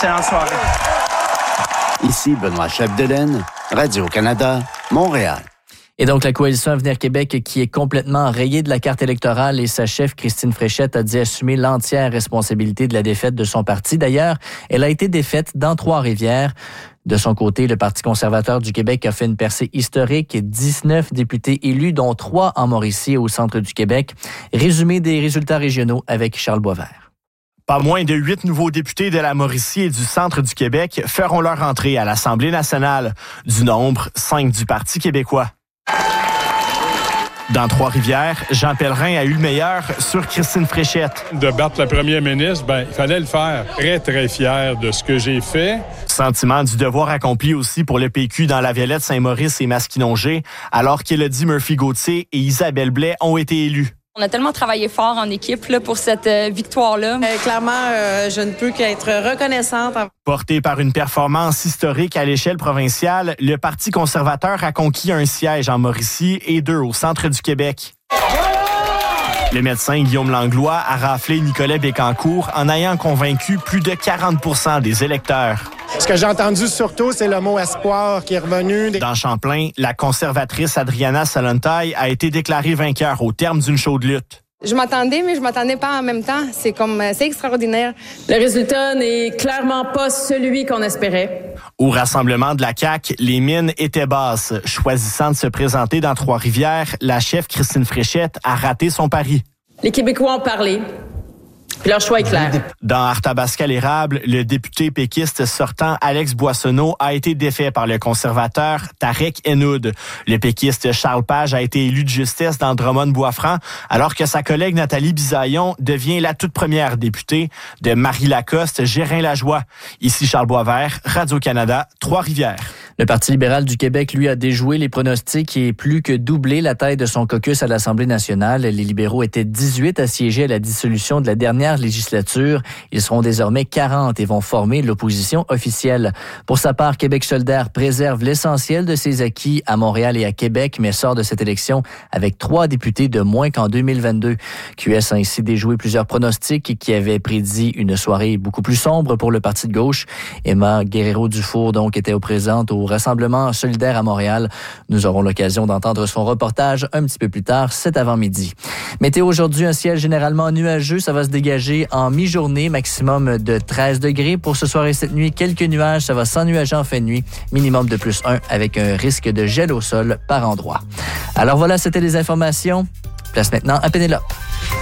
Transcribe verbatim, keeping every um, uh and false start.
excellente soirée. Ici Benoît Chapdelaine, Radio-Canada, Montréal. Et donc, la coalition Avenir Québec qui est complètement rayée de la carte électorale et sa chef, Christine Fréchette, a dit assumer l'entière responsabilité de la défaite de son parti. D'ailleurs, elle a été défaite dans Trois-Rivières. De son côté, le Parti conservateur du Québec a fait une percée historique. dix-neuf députés élus, dont trois en Mauricie et au centre du Québec. Résumé des résultats régionaux avec Charles Boisvert. Pas moins de huit nouveaux députés de la Mauricie et du centre du Québec feront leur entrée à l'Assemblée nationale. Du nombre, cinq du Parti québécois. Dans Trois-Rivières, Jean Pellerin a eu le meilleur sur Christine Fréchette. De battre la première ministre, ben, il fallait le faire. Très, très fier de ce que j'ai fait. Sentiment du devoir accompli aussi pour le P Q dans la Violette, Saint-Maurice et Masquinongé, alors qu'Élodie Murphy-Gauthier et Isabelle Blais ont été élus. On a tellement travaillé fort en équipe là, pour cette euh, victoire-là. Euh, clairement, euh, je ne peux qu'être reconnaissante. Porté par une performance historique à l'échelle provinciale, le Parti conservateur a conquis un siège en Mauricie et deux au centre du Québec. Le médecin Guillaume Langlois a raflé Nicolas Bécancour en ayant convaincu plus de quarante pour cent des électeurs. Ce que j'ai entendu surtout, c'est le mot espoir qui est revenu. Dans Champlain, la conservatrice Adriana Salontaille a été déclarée vainqueur au terme d'une chaude lutte. Je m'attendais, mais je m'attendais pas en même temps. C'est comme, c'est extraordinaire. Le résultat n'est clairement pas celui qu'on espérait. Au rassemblement de la C A Q, les mines étaient basses. Choisissant de se présenter dans Trois-Rivières, la chef Christine Fréchette a raté son pari. Les Québécois ont parlé. Puis leur choix est clair. Dans Arthabasca-l'Érable, le député péquiste sortant Alex Boissonneau a été défait par le conservateur Tarek Henoud. Le péquiste Charles Page a été élu de justesse dans Drummond-Boisfranc, alors que sa collègue Nathalie Bisaillon devient la toute première députée de Marie-Lacoste Gérin-Lajoie. Ici Charles Boisvert, Radio-Canada, Trois-Rivières. Le Parti libéral du Québec, lui, a déjoué les pronostics et plus que doublé la taille de son caucus à l'Assemblée nationale. Les libéraux étaient dix-huit à siéger à la dissolution de la dernière législature. Ils seront désormais quarante et vont former l'opposition officielle. Pour sa part, Québec solidaire préserve l'essentiel de ses acquis à Montréal et à Québec, mais sort de cette élection avec trois députés de moins qu'en deux mille vingt-deux. Q S a ainsi déjoué plusieurs pronostics qui avaient prédit une soirée beaucoup plus sombre pour le Parti de gauche. Emma Guerrero-Dufour, donc, était présente au Rassemblement solidaire à Montréal. Nous aurons l'occasion d'entendre son reportage un petit peu plus tard, cet avant-midi. Météo aujourd'hui, un ciel généralement nuageux. Ça va se dégager en mi-journée, maximum de treize degrés. Pour ce soir et cette nuit, quelques nuages. Ça va s'ennuager en fin de nuit. Minimum de plus un avec un risque de gel au sol par endroit. Alors voilà, c'était les informations. Place maintenant à Pénélope.